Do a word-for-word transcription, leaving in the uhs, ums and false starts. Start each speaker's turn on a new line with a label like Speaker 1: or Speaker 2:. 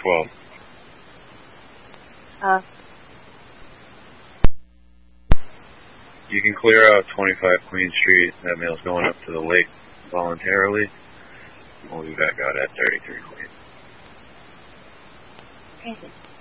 Speaker 1: twelve.
Speaker 2: Uh.
Speaker 1: You can clear out twenty-five Queen Street. That mail's going up to the lake voluntarily. We'll be back out at thirty-three Queen.
Speaker 2: Okay.